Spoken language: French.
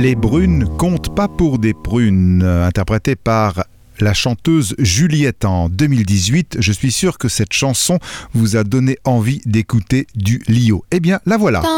Les brunes comptent pas pour des prunes, interprétée par la chanteuse Juliette en 2018. Je suis sûr que cette chanson vous a donné envie d'écouter du Lio. Eh bien, la voilà.